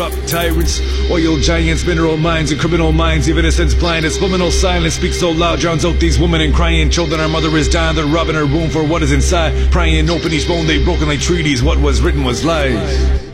Tyrants, oil giants, mineral mines, and criminal minds. If innocence blind, its subliminal silence speaks so loud, drowns out these women and crying children. Our mother is dying, they're robbing her womb for what is inside. Prying open each bone, they've broken like treaties. What was written was lies.